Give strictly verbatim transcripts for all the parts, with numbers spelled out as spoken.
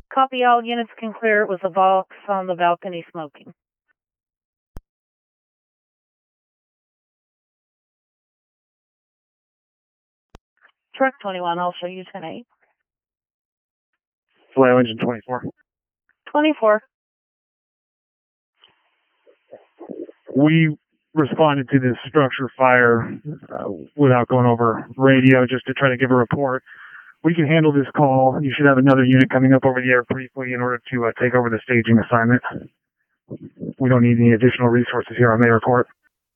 Copy, all units can clear it with the Vox on the balcony smoking. Truck twenty-one, I'll show you ten eight. Flail engine twenty-four. twenty-four. We responded to this structure fire uh, without going over radio, just to try to give a report. We can handle this call. You should have another unit coming up over the air briefly in order to uh, take over the staging assignment. We don't need any additional resources here on Mayor Court.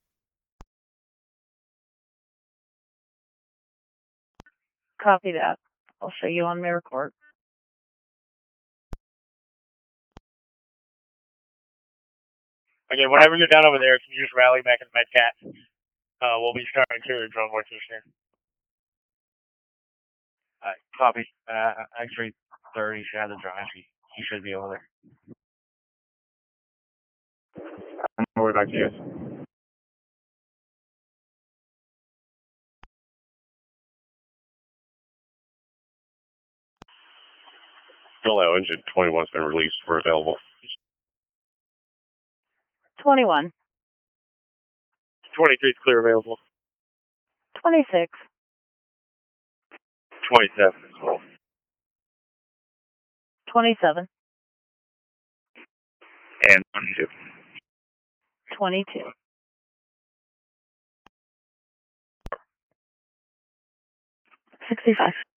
Copy that. I'll show you on Mayor Court. Okay, whenever you're done over there, can you just rally back at the Medcat? Uh, we'll be starting to drone work this year. Uh, copy. Uh, X-ray thirty should have the drive. He, he should be over there. I'm on my way back to you. Flail engine twenty-one's been released for available. twenty-one. twenty-three's clear available. twenty-six. twenty-seven is full. twenty-seven. And twenty-two. twenty-two. sixty-five.